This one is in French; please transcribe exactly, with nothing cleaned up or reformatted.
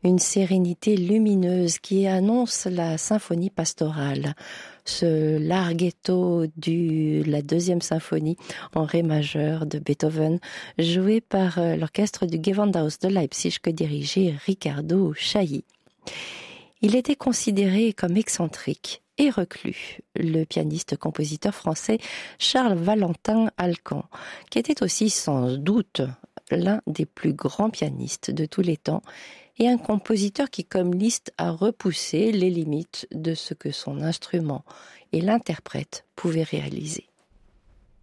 une sérénité lumineuse qui annonce la symphonie pastorale. Ce larghetto de la deuxième symphonie en ré majeur de Beethoven, joué par l'orchestre du Gewandhaus de Leipzig que dirigeait Riccardo Chailly. Il était considéré comme excentrique et reclus, le pianiste-compositeur français Charles Valentin Alcan, qui était aussi sans doute l'un des plus grands pianistes de tous les temps et un compositeur qui, comme Liszt, a repoussé les limites de ce que son instrument et l'interprète pouvaient réaliser.